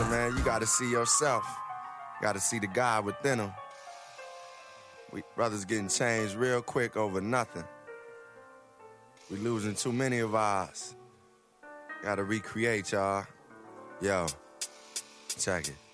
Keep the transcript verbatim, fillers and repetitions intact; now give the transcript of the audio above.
brother, man, you gotta see yourself. You gotta see the God within them. We brothers getting changed real quick over nothing. We losing too many of ours. Gotta recreate, y'all. Yo, check it.